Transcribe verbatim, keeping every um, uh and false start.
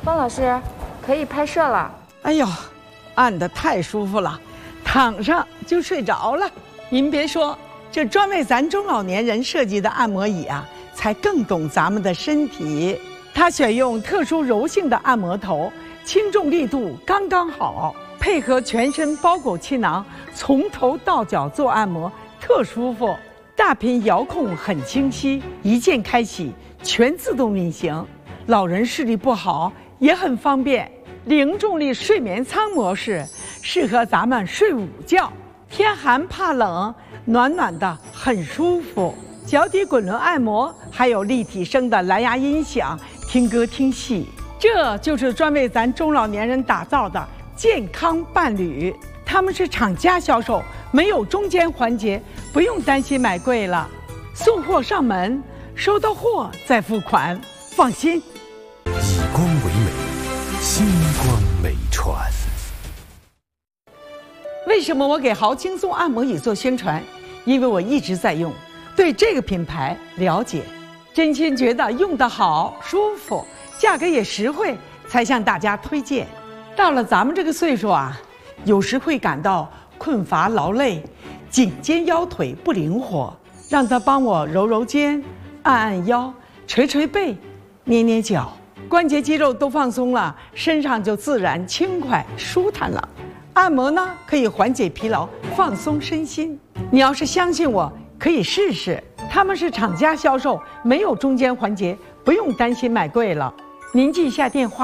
方老师，可以拍摄了。 哎呦，按得太舒服了，躺上就睡着了。您别说，这专为咱中老年人设计的按摩椅啊，才更懂咱们的身体。它选用特殊柔性的按摩头，轻重力度刚刚好，配合全身包裹气囊，从头到脚做按摩，特舒服。大屏遥控很清晰，一键开启，全自动运行。老人视力不好也很方便。零重力睡眠舱模式适合咱们睡午觉，天寒怕冷，暖暖的很舒服。脚底滚轮按摩，还有立体声的蓝牙音响，听歌听戏。这就是专为咱中老年人打造的健康伴侣。他们是厂家销售，没有中间环节，不用担心买贵了。送货上门，收到货再付款，放心。 以光为美，星光美传。 为什么我给豪轻松按摩椅做宣传？因为我一直在用，对这个品牌了解，真心觉得用得好、舒服，价格也实惠，才向大家推荐。到了咱们这个岁数啊，有时会感到困乏劳累，颈肩腰腿不灵活，让他帮我揉揉肩，按按腰，捶捶背，捏捏脚，关节肌肉都放松了，身上就自然轻快舒坦了。按摩呢，可以缓解疲劳，放松身心。你要是相信我，可以试试。他们是厂家销售，没有中间环节，不用担心买贵了。您记一下电话。